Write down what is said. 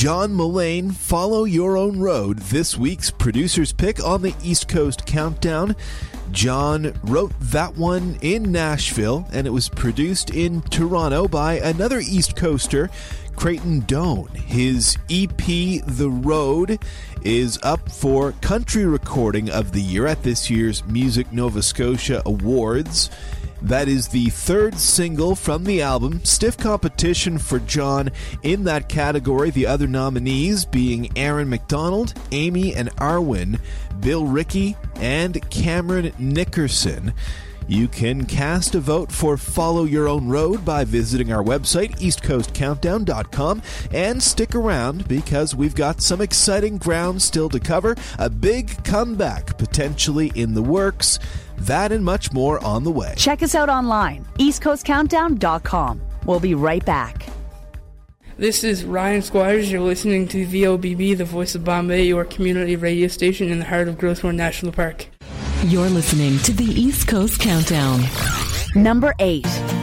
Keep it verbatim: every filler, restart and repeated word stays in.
John Mullane, Follow Your Own Road, this week's producer's pick on the East Coast Countdown. John wrote that one in Nashville, and it was produced in Toronto by another East Coaster, Creighton Doan. His E P, The Road, is up for Country Recording of the Year at this year's Music Nova Scotia Awards. That is the third single from the album. Stiff competition for John in that category. The other nominees being Aaron McDonald, Amy and Arwen, Bill Rickey, and Cameron Nickerson. You can cast a vote for Follow Your Own Road by visiting our website, east coast countdown dot com, and stick around because we've got some exciting ground still to cover, a big comeback potentially in the works, that and much more on the way. Check us out online, east coast countdown dot com. We'll be right back. This is Ryan Squires. You're listening to V O B B, the voice of Bombay, your community radio station in the heart of Growthorne National Park. You're listening to the East Coast Countdown. Number eight.